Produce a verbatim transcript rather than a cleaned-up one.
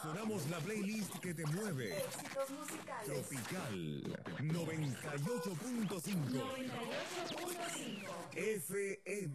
Seleccionamos la playlist que te mueve. Éxitos musicales. Tropical noventa y ocho punto cinco. noventa y ocho punto cinco. F